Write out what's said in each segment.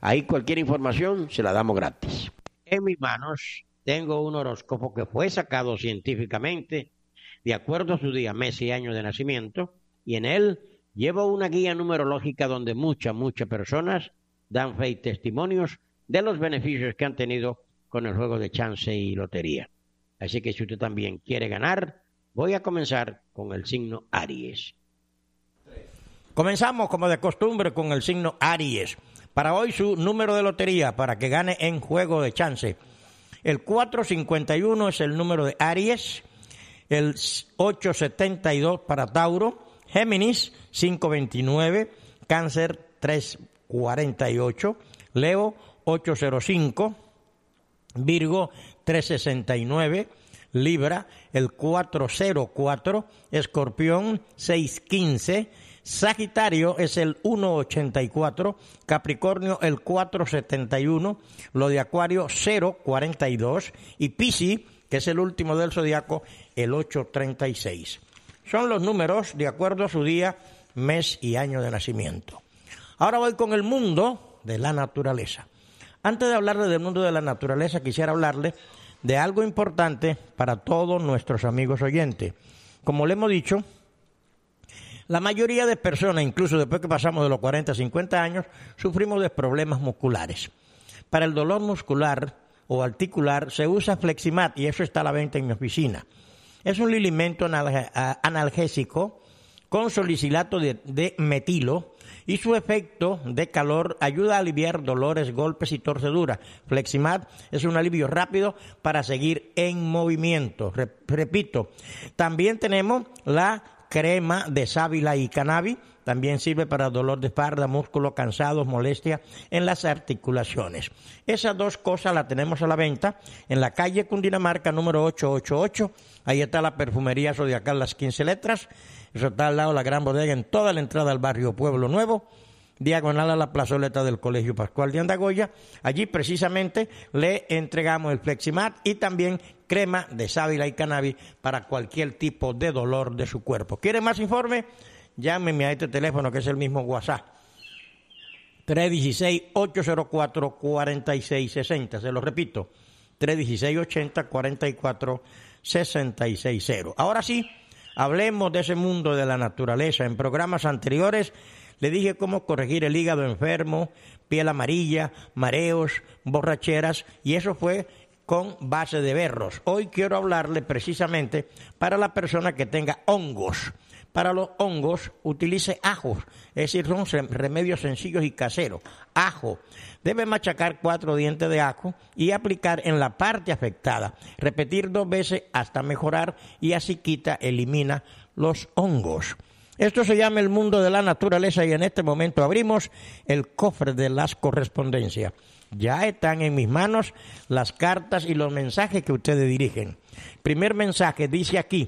Ahí cualquier información se la damos gratis. En mis manos tengo un horóscopo que fue sacado científicamente de acuerdo a su día, mes y año de nacimiento, y en él llevo una guía numerológica donde muchas personas dan fe y testimonios de los beneficios que han tenido con el juego de chance y lotería. Así que si usted también quiere ganar, voy a comenzar con el signo Aries. Comenzamos como de costumbre con el signo Aries. Para hoy su número de lotería para que gane en juego de chance. El 451 es el número de Aries, el 872 para Tauro, Géminis 529, Cáncer 348, Leo 805, Virgo 369, Libra el 404, Escorpión 615, Sagitario es el 184, Capricornio el 471, lo de Acuario 042 y Piscis, que es el último del zodiaco, el 836. Son los números de acuerdo a su día, mes y año de nacimiento. Ahora voy con el mundo de la naturaleza. Antes de hablarle del mundo de la naturaleza, quisiera hablarle de algo importante para todos nuestros amigos oyentes. Como le hemos dicho, la mayoría de personas, incluso después que pasamos de los 40 a 50 años, sufrimos de problemas musculares. Para el dolor muscular o articular se usa Fleximat y eso está a la venta en mi oficina. Es un lilimento analgésico con salicilato de metilo y su efecto de calor ayuda a aliviar dolores, golpes y torceduras. Fleximat es un alivio rápido para seguir en movimiento. Repito, también tenemos la crema de sábila y cannabis, también sirve para dolor de espalda, músculos cansados, molestias en las articulaciones. Esas dos cosas las tenemos a la venta en la calle Cundinamarca número 888. Ahí está la perfumería Zodiacal Las 15 Letras. Eso está al lado de la Gran Bodega en toda la entrada al barrio Pueblo Nuevo, diagonal a la plazoleta del Colegio Pascual de Andagoya. Allí precisamente le entregamos el Fleximat y también crema de sábila y cannabis para cualquier tipo de dolor de su cuerpo. ¿Quiere más informe? Llámeme a este teléfono que es el mismo WhatsApp. 316-804-4660. Se lo repito, 316-80-44-660. Ahora sí, hablemos de ese mundo de la naturaleza. En programas anteriores le dije cómo corregir el hígado enfermo, piel amarilla, mareos, borracheras, y eso fue con base de berros. Hoy quiero hablarle precisamente para la persona que tenga hongos. Para los hongos, utilice ajos, es decir, son remedios sencillos y caseros. Ajo. Debe machacar 4 dientes de ajo y aplicar en la parte afectada. Repetir 2 veces hasta mejorar y así elimina los hongos. Esto se llama el mundo de la naturaleza y en este momento abrimos el cofre de las correspondencias. Ya están en mis manos las cartas y los mensajes que ustedes dirigen. Primer mensaje dice aquí,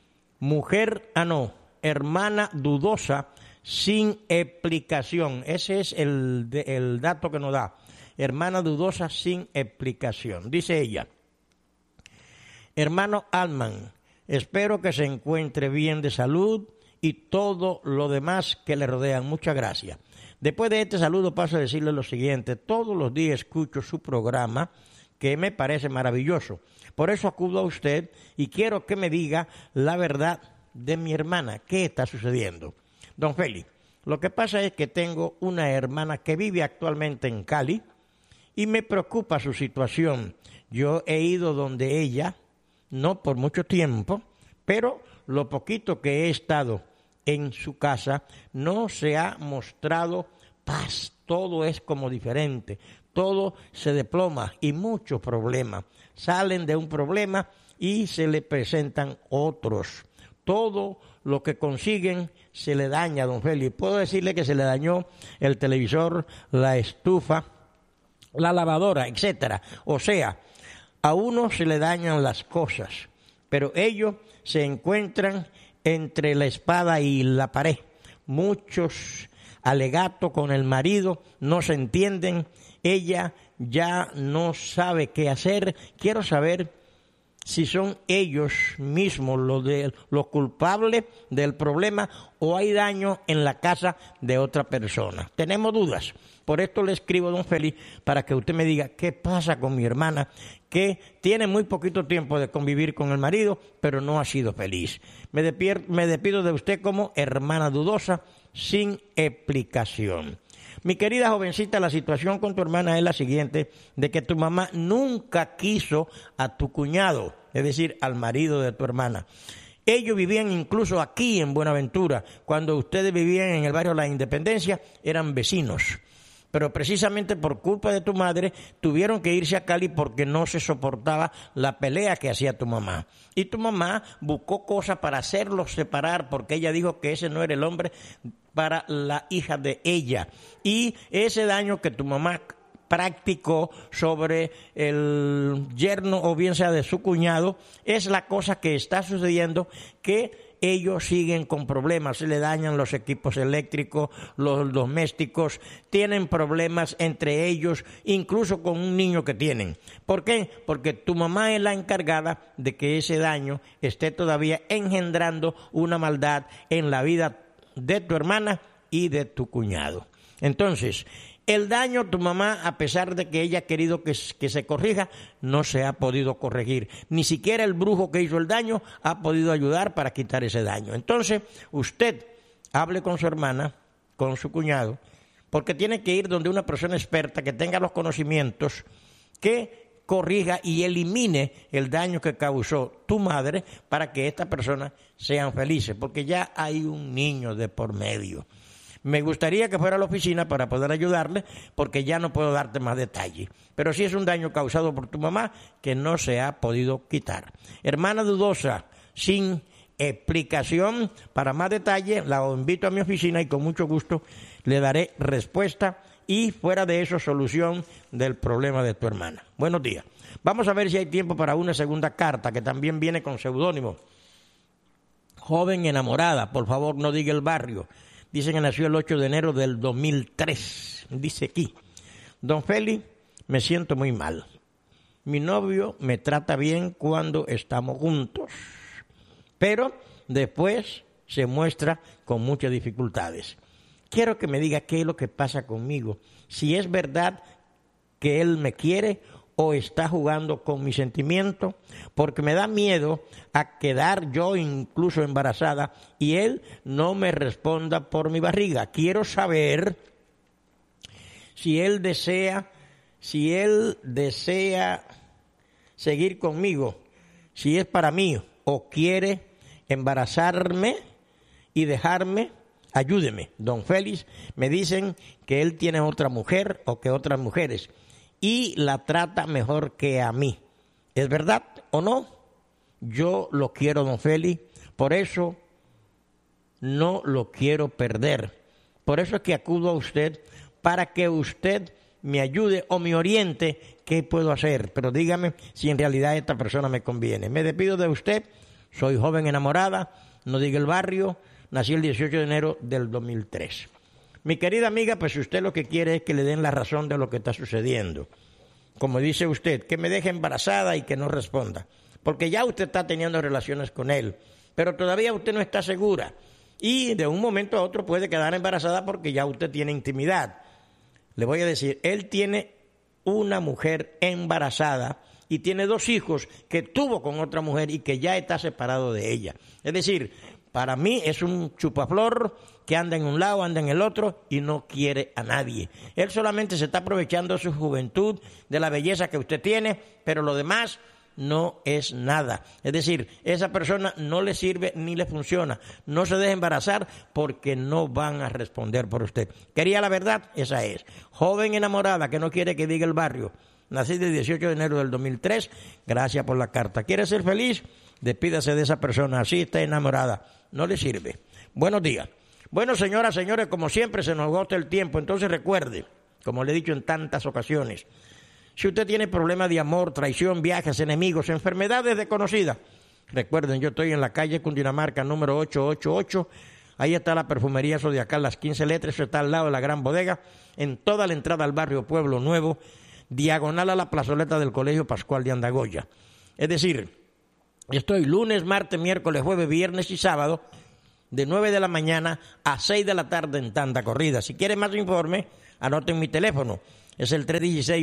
hermana dudosa sin explicación. Ese es el dato que nos da. Hermana dudosa sin explicación. Dice ella, hermano Alman, espero que se encuentre bien de salud y todo lo demás que le rodean. Muchas gracias. Después de este saludo paso a decirle lo siguiente. Todos los días escucho su programa que me parece maravilloso. Por eso acudo a usted y quiero que me diga la verdad de mi hermana. ¿Qué está sucediendo? Don Félix, lo que pasa es que tengo una hermana que vive actualmente en Cali y me preocupa su situación. Yo he ido donde ella, no por mucho tiempo, pero lo poquito que he estado en su casa no se ha mostrado paz. Todo es como diferente, todo se desploma y muchos problemas. Salen de un problema y se le presentan otros. Todo lo que consiguen se le daña, don Félix. Puedo decirle que se le dañó el televisor, la estufa, la lavadora, etcétera. O sea, a uno se le dañan las cosas, pero ellos se encuentran entre la espada y la pared. Muchos alegatos con el marido, no se entienden. Ella ya no sabe qué hacer. Quiero saber si son ellos mismos los culpables del problema o hay daño en la casa de otra persona. Tenemos dudas. Por esto le escribo a don Félix para que usted me diga qué pasa con mi hermana, que tiene muy poquito tiempo de convivir con el marido, pero no ha sido feliz. Me despido de usted como hermana dudosa, sin explicación. Mi querida jovencita, la situación con tu hermana es la siguiente, de que tu mamá nunca quiso a tu cuñado, es decir, al marido de tu hermana. Ellos vivían incluso aquí en Buenaventura, cuando ustedes vivían en el barrio La Independencia, eran vecinos. Pero precisamente por culpa de tu madre tuvieron que irse a Cali porque no se soportaba la pelea que hacía tu mamá. Y tu mamá buscó cosas para hacerlos separar porque ella dijo que ese no era el hombre para la hija de ella. Y ese daño que tu mamá practicó sobre el yerno o bien sea de su cuñado es la cosa que está sucediendo, que ellos siguen con problemas, se le dañan los equipos eléctricos, los domésticos, tienen problemas entre ellos, incluso con un niño que tienen. ¿Por qué? Porque tu mamá es la encargada de que ese daño esté todavía engendrando una maldad en la vida de tu hermana y de tu cuñado. Entonces, el daño, tu mamá, a pesar de que ella ha querido que se corrija, no se ha podido corregir. Ni siquiera el brujo que hizo el daño ha podido ayudar para quitar ese daño. Entonces, usted hable con su hermana, con su cuñado, porque tiene que ir donde una persona experta que tenga los conocimientos, que corrija y elimine el daño que causó tu madre para que estas personas sean felices, porque ya hay un niño de por medio. Me gustaría que fuera a la oficina para poder ayudarle, porque ya no puedo darte más detalle. Pero sí es un daño causado por tu mamá que no se ha podido quitar. Hermana dudosa, sin explicación, para más detalle, la invito a mi oficina y con mucho gusto le daré respuesta y fuera de eso, solución del problema de tu hermana. Buenos días. Vamos a ver si hay tiempo para una segunda carta que también viene con seudónimo. Joven enamorada, por favor no diga el barrio. Dice que nació el 8 de enero del 2003. Dice aquí, don Félix, me siento muy mal. Mi novio me trata bien cuando estamos juntos, pero después se muestra con muchas dificultades. Quiero que me diga qué es lo que pasa conmigo, si es verdad que él me quiere o está jugando con mis sentimientos, porque me da miedo a quedar yo incluso embarazada y él no me responda por mi barriga. Quiero saber si él desea seguir conmigo, si es para mí o quiere embarazarme y dejarme. Ayúdeme, don Félix. Me dicen que él tiene otra mujer o que otras mujeres y la trata mejor que a mí. ¿Es verdad o no? Yo lo quiero, don Félix, por eso no lo quiero perder. Por eso es que acudo a usted para que usted me ayude o me oriente qué puedo hacer. Pero dígame si en realidad esta persona me conviene. Me despido de usted, soy joven enamorada, no diga el barrio, nací el 18 de enero del 2003. Mi querida amiga, pues si usted lo que quiere es que le den la razón de lo que está sucediendo, como dice usted, que me deje embarazada y que no responda, porque ya usted está teniendo relaciones con él, pero todavía usted no está segura y de un momento a otro puede quedar embarazada porque ya usted tiene intimidad. Le voy a decir, él tiene una mujer embarazada y tiene 2 hijos que tuvo con otra mujer y que ya está separado de ella. Es decir, para mí es un chupaflor que anda en un lado, anda en el otro y no quiere a nadie. Él solamente se está aprovechando de su juventud, de la belleza que usted tiene, pero lo demás no es nada. Es decir, esa persona no le sirve ni le funciona. No se deje embarazar porque no van a responder por usted. ¿Quería la verdad? Esa es. Joven enamorada que no quiere que diga el barrio. Nací el 18 de enero del 2003. Gracias por la carta. ¿Quiere ser feliz? Despídase de esa persona. Así está enamorada. No le sirve. Buenos días. Bueno, señoras, señores, como siempre se nos agota el tiempo. Entonces recuerde, como le he dicho en tantas ocasiones, si usted tiene problemas de amor, traición, viajes, enemigos, enfermedades desconocidas, recuerden, yo estoy en la calle Cundinamarca, número 888. Ahí está la perfumería Zodiacal, las 15 letras, eso está al lado de la gran bodega, en toda la entrada al barrio Pueblo Nuevo, diagonal a la plazoleta del Colegio Pascual de Andagoya. Es decir, Estoy lunes, martes, miércoles, jueves, viernes y sábado de 9 de la mañana a 6 de la tarde en tanda corrida. Si quieren más informe, anoten mi teléfono. Es el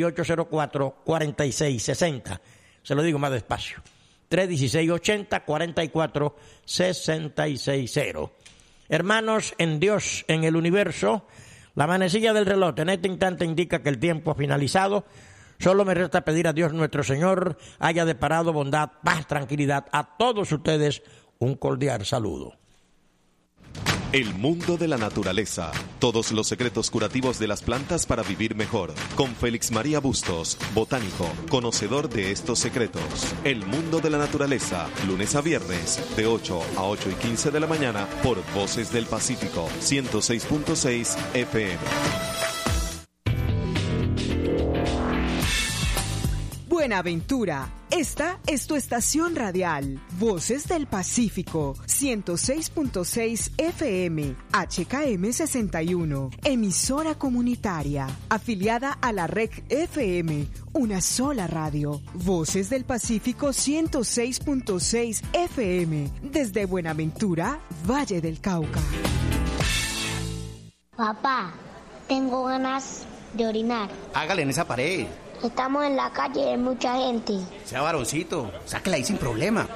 316-804-4660. Se lo digo más despacio. 316-80-44-660. Hermanos en Dios, en el universo, la manecilla del reloj en este instante indica que el tiempo ha finalizado. Solo me resta pedir a Dios nuestro Señor haya deparado bondad, paz, tranquilidad. A todos ustedes un cordial saludo. El mundo de la naturaleza. Todos los secretos curativos de las plantas para vivir mejor. Con Félix María Bustos, botánico, conocedor de estos secretos. El mundo de la naturaleza. Lunes a viernes, de 8 a 8 y 15 de la mañana, por Voces del Pacífico, 106.6 FM. Buenaventura, esta es tu estación radial, Voces del Pacífico, 106.6 FM, HKM 61, emisora comunitaria, afiliada a la Red FM, una sola radio, Voces del Pacífico 106.6 FM, desde Buenaventura, Valle del Cauca. Papá, tengo ganas de orinar. Hágale en esa pared. Estamos en la calle y hay mucha gente. Sea varoncito, sáquela ahí sin problema.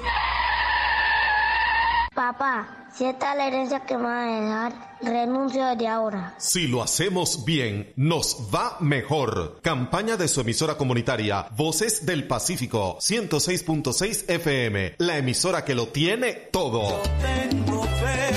Papá, si esta es la herencia que me va a dejar, renuncio desde ahora. Si lo hacemos bien, nos va mejor. Campaña de su emisora comunitaria, Voces del Pacífico, 106.6 FM, la emisora que lo tiene todo. Yo tengo fe.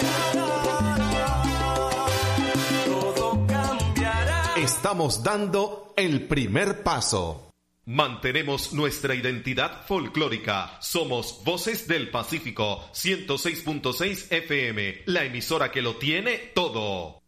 Todo cambiará. Estamos dando el primer paso. Mantenemos nuestra identidad folclórica. Somos Voces del Pacífico, 106.6 FM, la emisora que lo tiene todo.